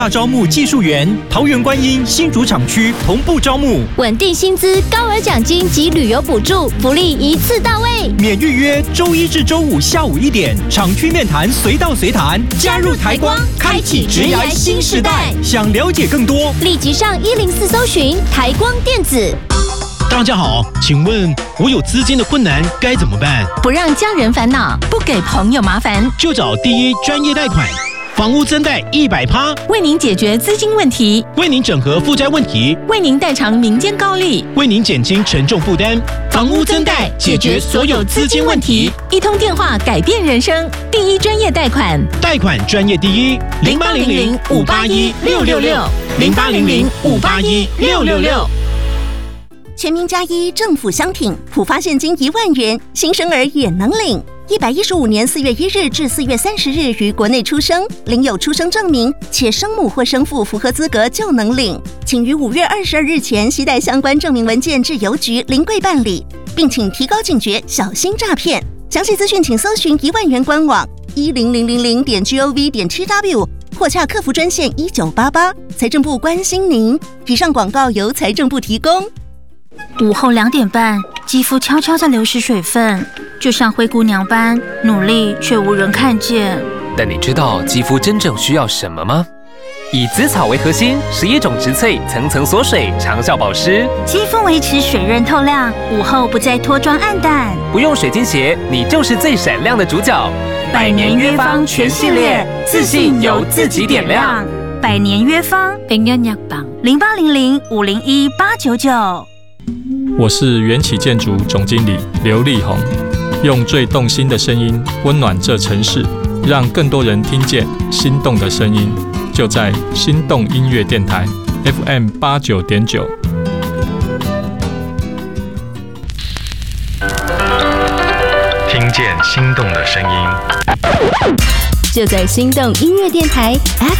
大招募技术员，桃园观音、新竹厂区同步招募， 稳定薪资、高额奖金及旅游补助，福利一次到位。 免预约，周一至周五下午1点，厂区面谈随到随谈。加入台光，开启职涯新时代。想了解更多， 立即上104搜寻台光电子。 大家好，请问我有资金的困难该怎么办？ 不让家人烦恼，不给朋友麻烦， 就找第一专业贷款。房屋增贷100%， 为您解决资金问题， 为您整合负债问题， 为您代偿民间高利， 为您减轻沉重负担。房屋增贷解决所有资金问题， 一通电话改变人生。第一专业贷款， 贷款专业第一，0800-581-666，0800-581-666。 全民+1政府相挺，普发现金1万元，新生儿也能领。115年4月1日至4月30日于国内出生，领有出生证明，且生母或生父符合资格就能领。请于5月22日前携带相关证明文件至邮局临柜办理，并请提高警觉，小心诈骗。详细资讯请搜寻1万元官网10000.gov.tw 或洽客服专线1988。财政部关心您。以上广告由财政部提供。 午后2点半，肌肤悄悄在流失水分，就像灰姑娘般努力却无人看见。 但你知道肌肤真正需要什么吗？以紫草为核心，11种植萃层层锁水，长效保湿， 肌肤维持水润透亮，午后不再脱妆暗淡。 不用水晶鞋，你就是最闪亮的主角。 百年约方全系列，自信由自己点亮。百年约方0800-501-899。 我是元起建筑总经理刘立宏，用最动心的声音温暖这城市，让更多人听见心动的声音，就在心动音乐电台 FM89.9。 听见心动的声音， 就在心动音乐电台